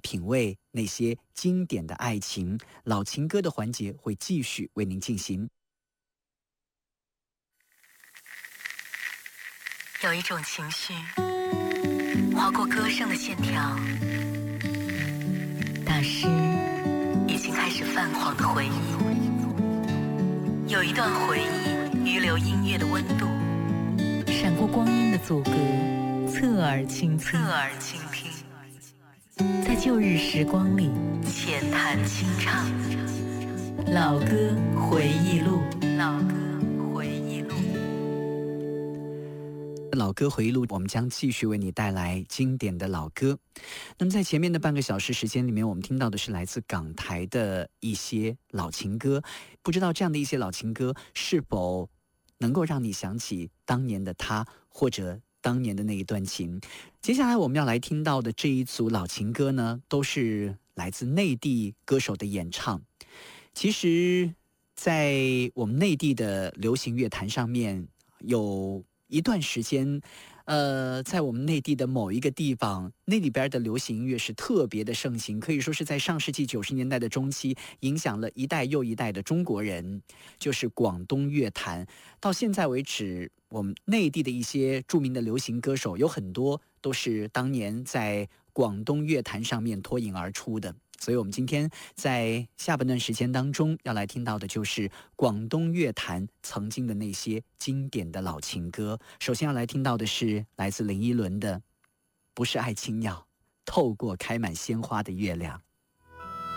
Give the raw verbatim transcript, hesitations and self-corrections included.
品味那些经典的爱情老情歌的环节会继续为您进行。 有一种情绪划过歌声的线条，打湿已经开始泛黄的回忆，有一段回忆余留音乐的温度，闪过光阴的阻隔，侧耳倾听，侧耳倾听，在旧日时光里浅谈轻唱，老歌回忆录，老歌回忆录。 老歌回忆录，我们将继续为你带来经典的老歌。那么在前面的半个小时时间里面，我们听到的是来自港台的一些老情歌，不知道这样的一些老情歌是否能够让你想起当年的他，或者当年的那一段情。接下来我们要来听到的这一组老情歌呢，都是来自内地歌手的演唱。其实在我们内地的流行乐坛上面，有一段时间呃，在我们内地的某一个地方，那里边的流行音乐是特别的盛行，可以说是在上世纪九十年代的中期，影响了一代又一代的中国人，就是广东乐坛。到现在为止，我们内地的一些著名的流行歌手，有很多都是当年在广东乐坛上面脱颖而出的。所以我们今天在下半段时间当中要来听到的就是广东乐坛曾经的那些经典的老情歌。首先要来听到的是来自林依轮的《不是爱情鸟，透过开满鲜花的月亮》。